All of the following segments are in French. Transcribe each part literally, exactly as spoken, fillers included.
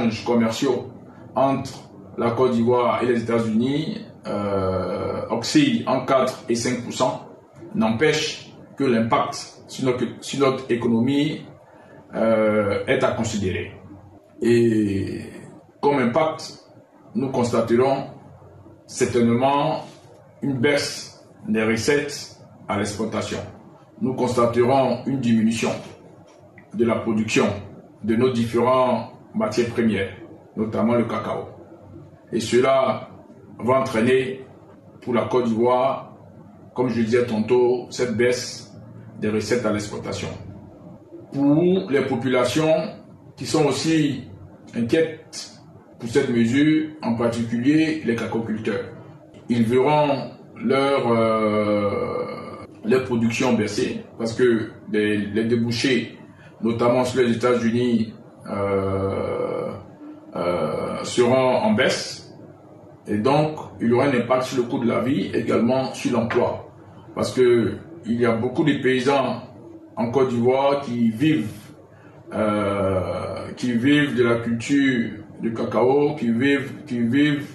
échanges commerciaux entre la Côte d'Ivoire et les États-Unis euh, oscillent entre quatre et cinq pour cent, n'empêche que l'impact sur notre, sur notre économie euh, est à considérer. Et comme impact, nous constaterons certainement une baisse des recettes à l'exportation. Nous constaterons une diminution de la production de nos différentes matières premières, notamment le cacao. Et cela va entraîner pour la Côte d'Ivoire, comme je le disais tantôt, cette baisse des recettes à l'exportation. Pour les populations qui sont aussi inquiètes pour cette mesure, en particulier les cacaoculteurs, ils verront leur, euh, leur production baisser parce que les, les débouchés, notamment sur les États-Unis, euh, euh, seront en baisse. Et donc, il y aura un impact sur le coût de la vie, également sur l'emploi. Parce que il y a beaucoup de paysans en Côte d'Ivoire qui vivent, euh, qui vivent de la culture du cacao, qui vivent, qui vivent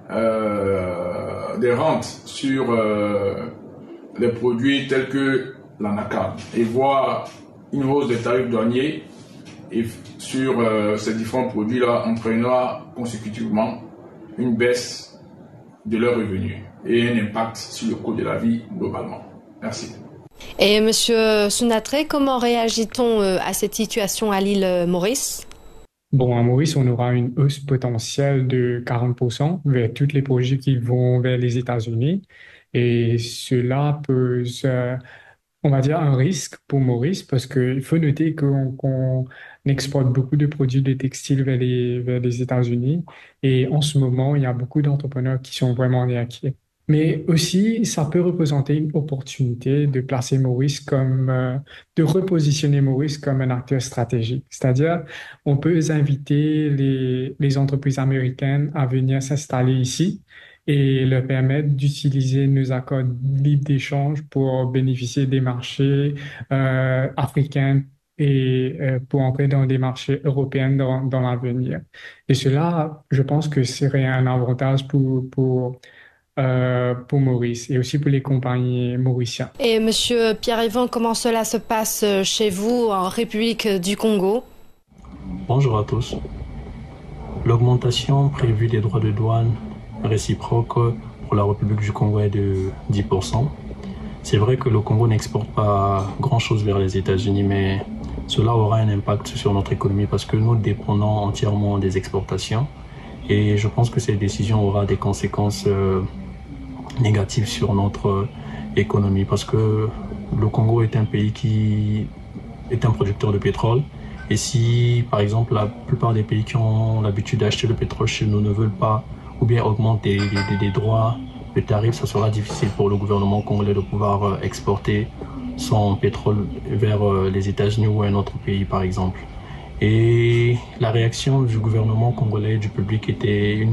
euh, des rentes sur euh, les produits tels que l'anacarde. Et voir une hausse des tarifs douaniers et sur euh, ces différents produits-là entraînera consécutivement une baisse de leurs revenus et un impact sur le coût de la vie globalement. Merci. Et Monsieur Sounatre, comment réagit-on à cette situation à l'île Maurice? Bon, à Maurice, on aura une hausse potentielle de quarante pour cent vers tous les projets qui vont vers les États-Unis. Et cela pose, euh, on va dire, un risque pour Maurice parce qu'il faut noter qu'on, qu'on exporte beaucoup de produits de textiles vers les, vers les États-Unis. Et en ce moment, il y a beaucoup d'entrepreneurs qui sont vraiment inquiets. Mais aussi, ça peut représenter une opportunité de placer Maurice comme, euh, de repositionner Maurice comme un acteur stratégique. C'est-à-dire, on peut inviter les, les entreprises américaines à venir s'installer ici et leur permettre d'utiliser nos accords libres d'échange pour bénéficier des marchés euh, africains et euh, pour entrer dans des marchés européens dans, dans l'avenir. Et cela, je pense que serait un avantage pour, pour Euh, pour Maurice et aussi pour les compagnies mauriciennes. Et Monsieur Pierre-Yvan, comment cela se passe chez vous en République du Congo? Bonjour à tous. L'augmentation prévue des droits de douane réciproques pour la République du Congo est de dix pour cent. C'est vrai que le Congo n'exporte pas grand-chose vers les États-Unis, mais cela aura un impact sur notre économie parce que nous dépendons entièrement des exportations. Et je pense que cette décision aura des conséquences euh, négatives sur notre euh, économie parce que le Congo est un pays qui est un producteur de pétrole. Et si, par exemple, la plupart des pays qui ont l'habitude d'acheter le pétrole chez nous ne veulent pas ou bien augmentent des, des, des droits de tarifs, ça sera difficile pour le gouvernement congolais de pouvoir euh, exporter son pétrole vers euh, les États-Unis ou un autre pays, par exemple. Et la réaction du gouvernement congolais et du public était une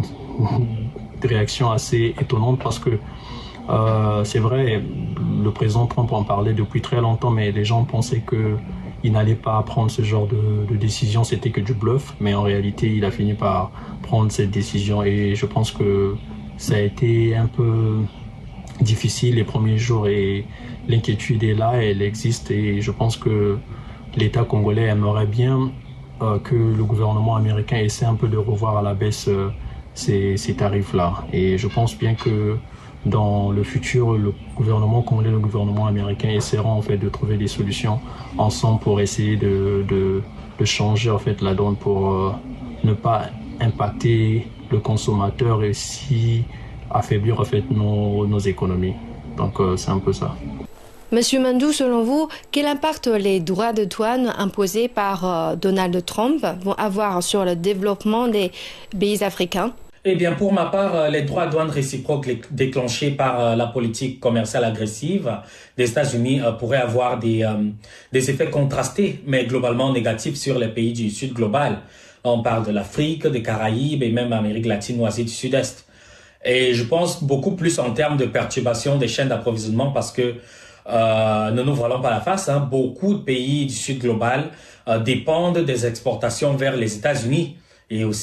réaction assez étonnante parce que euh, c'est vrai, le président Trump en parlait depuis très longtemps, mais les gens pensaient qu'il n'allait pas prendre ce genre de, de décision, c'était que du bluff, mais en réalité il a fini par prendre cette décision et je pense que ça a été un peu difficile les premiers jours et l'inquiétude est là, elle existe et je pense que l'État congolais aimerait bien Euh, que le gouvernement américain essaie un peu de revoir à la baisse euh, ces, ces tarifs-là. Et je pense bien que dans le futur, le gouvernement congolais et le gouvernement américain essaieront en fait de trouver des solutions ensemble pour essayer de, de, de changer en fait la donne pour euh, ne pas impacter le consommateur et si affaiblir en fait nos, nos économies. Donc euh, c'est un peu ça. Monsieur Mandou, selon vous, quel impact les droits de douane imposés par euh, Donald Trump vont avoir sur le développement des pays africains? Eh bien, pour ma part, les droits de douane réciproques déclenchés par la politique commerciale agressive des États-Unis pourraient avoir des, euh, des effets contrastés, mais globalement négatifs sur les pays du Sud global. On parle de l'Afrique, des Caraïbes et même Amérique latine ou Asie du Sud-Est. Et je pense beaucoup plus en termes de perturbation des chaînes d'approvisionnement parce que Euh, ne nous voilons pas la face, hein. Beaucoup de pays du Sud global euh, dépendent des exportations vers les États-Unis et aussi